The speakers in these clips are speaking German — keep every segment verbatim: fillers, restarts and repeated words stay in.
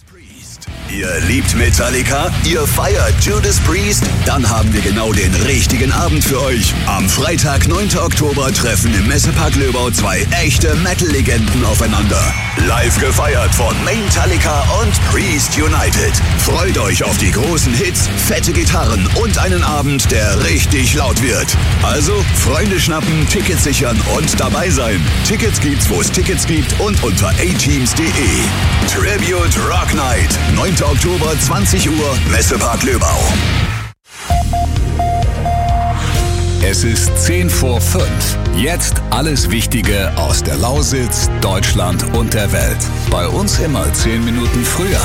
Ihr liebt Metallica? Ihr feiert Judas Priest? Dann haben wir genau den richtigen Abend für euch. Am Freitag, neunten Oktober, treffen im Messepark Löbau zwei echte Metal-Legenden aufeinander. Live gefeiert von Metallica und Priest United. Freut euch auf die großen Hits, fette Gitarren und einen Abend, der richtig laut wird. Also, Freunde schnappen, Tickets sichern und dabei sein. Tickets gibt's, wo es Tickets gibt und unter a teams punkt de. Tribute Rock Night. neunten Oktober, zwanzig Uhr, Messepark Löbau. Es ist zehn vor fünf. Jetzt alles Wichtige aus der Lausitz, Deutschland und der Welt. Bei uns immer zehn Minuten früher.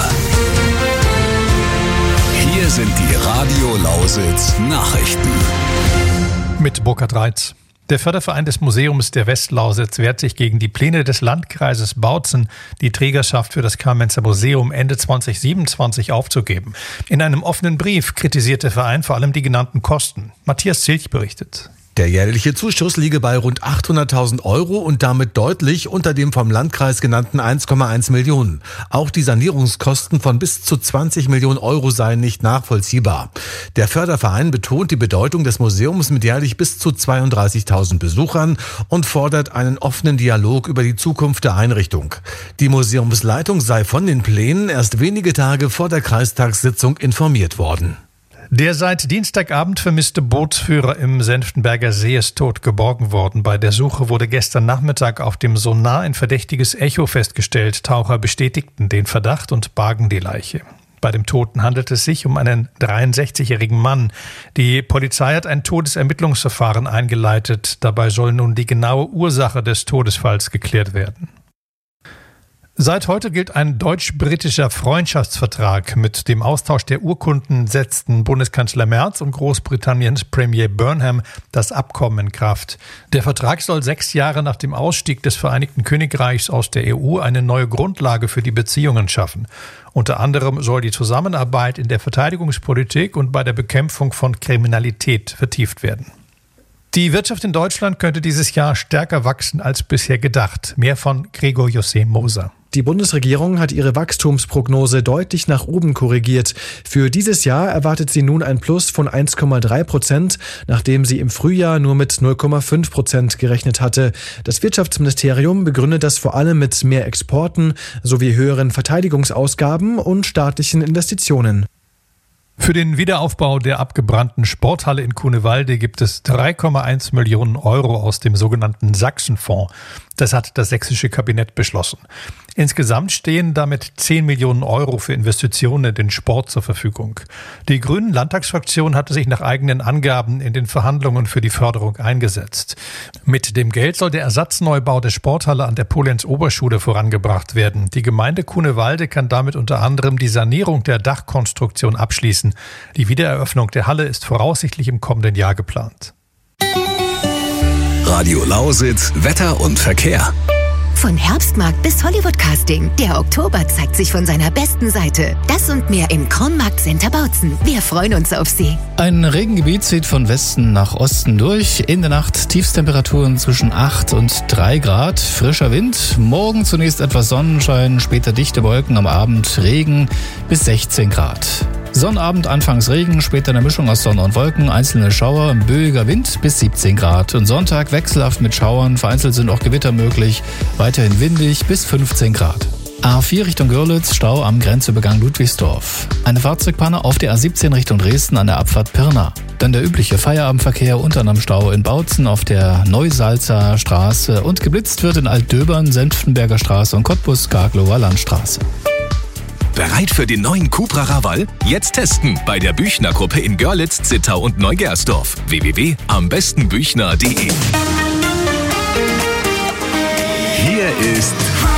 Hier sind die Radio Lausitz Nachrichten. Mit Burkhard Reitz. Der Förderverein des Museums der Westlausitz wehrt sich gegen die Pläne des Landkreises Bautzen, die Trägerschaft für das Kamenzer Museum Ende zwanzig siebenundzwanzig aufzugeben. In einem offenen Brief kritisiert der Verein vor allem die genannten Kosten. Matthias Zilch berichtet. Der jährliche Zuschuss liege bei rund achthunderttausend Euro und damit deutlich unter dem vom Landkreis genannten eins Komma eins Millionen. Auch die Sanierungskosten von bis zu zwanzig Millionen Euro seien nicht nachvollziehbar. Der Förderverein betont die Bedeutung des Museums mit jährlich bis zu zweiunddreißigtausend Besuchern und fordert einen offenen Dialog über die Zukunft der Einrichtung. Die Museumsleitung sei von den Plänen erst wenige Tage vor der Kreistagssitzung informiert worden. Der seit Dienstagabend vermisste Bootsführer im Senftenberger See ist tot geborgen worden. Bei der Suche wurde gestern Nachmittag auf dem Sonar ein verdächtiges Echo festgestellt. Taucher bestätigten den Verdacht und bargen die Leiche. Bei dem Toten handelt es sich um einen dreiundsechzigjährigen Mann. Die Polizei hat ein Todesermittlungsverfahren eingeleitet. Dabei soll nun die genaue Ursache des Todesfalls geklärt werden. Seit heute gilt ein deutsch-britischer Freundschaftsvertrag. Mit dem Austausch der Urkunden setzten Bundeskanzler Merz und Großbritanniens Premier Burnham das Abkommen in Kraft. Der Vertrag soll sechs Jahre nach dem Ausstieg des Vereinigten Königreichs aus der E U eine neue Grundlage für die Beziehungen schaffen. Unter anderem soll die Zusammenarbeit in der Verteidigungspolitik und bei der Bekämpfung von Kriminalität vertieft werden. Die Wirtschaft in Deutschland könnte dieses Jahr stärker wachsen als bisher gedacht. Mehr von Gregor José Moser. Die Bundesregierung hat ihre Wachstumsprognose deutlich nach oben korrigiert. Für dieses Jahr erwartet sie nun ein Plus von eins Komma drei Prozent, nachdem sie im Frühjahr nur mit null Komma fünf Prozent gerechnet hatte. Das Wirtschaftsministerium begründet das vor allem mit mehr Exporten sowie höheren Verteidigungsausgaben und staatlichen Investitionen. Für den Wiederaufbau der abgebrannten Sporthalle in Cunewalde gibt es drei Komma eins Millionen Euro aus dem sogenannten Sachsenfonds. Das hat das sächsische Kabinett beschlossen. Insgesamt stehen damit zehn Millionen Euro für Investitionen in den Sport zur Verfügung. Die Grünen-Landtagsfraktion hatte sich nach eigenen Angaben in den Verhandlungen für die Förderung eingesetzt. Mit dem Geld soll der Ersatzneubau der Sporthalle an der Polenz-Oberschule vorangebracht werden. Die Gemeinde Cunewalde kann damit unter anderem die Sanierung der Dachkonstruktion abschließen. Die Wiedereröffnung der Halle ist voraussichtlich im kommenden Jahr geplant. Radio Lausitz, Wetter und Verkehr. Von Herbstmarkt bis Hollywood-Casting. Der Oktober zeigt sich von seiner besten Seite. Das und mehr im Kronmarkt Center Bautzen. Wir freuen uns auf Sie. Ein Regengebiet zieht von Westen nach Osten durch. In der Nacht Tiefstemperaturen zwischen acht und drei Grad. Frischer Wind. Morgen zunächst etwas Sonnenschein, später dichte Wolken, am Abend Regen bis sechzehn Grad. Sonnabend anfangs Regen, später eine Mischung aus Sonne und Wolken, einzelne Schauer, böiger Wind bis siebzehn Grad. Und Sonntag wechselhaft mit Schauern, vereinzelt sind auch Gewitter möglich, weiterhin windig bis fünfzehn Grad. A vier Richtung Görlitz, Stau am Grenzübergang Ludwigsdorf. Eine Fahrzeugpanne auf der A siebzehn Richtung Dresden an der Abfahrt Pirna. Dann der übliche Feierabendverkehr unter anderem Stau in Bautzen auf der Neusalzer Straße und geblitzt wird in Altdöbern, Senftenberger Straße und Cottbus-Gaglower Landstraße. Bereit für den neuen Cupra Raval? Jetzt testen bei der Büchner Gruppe in Görlitz, Zittau und Neugersdorf. w w w punkt am besten büchner punkt de. Hier ist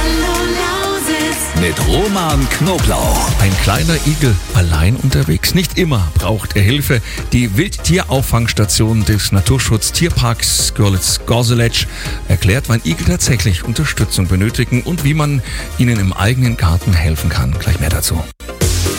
mit Roman Knoblauch. Ein kleiner Igel, allein unterwegs. Nicht immer braucht er Hilfe. Die Wildtierauffangstation des Naturschutz-Tierparks Görlitz-Gorselec erklärt, wann Igel tatsächlich Unterstützung benötigen und wie man ihnen im eigenen Garten helfen kann. Gleich mehr dazu.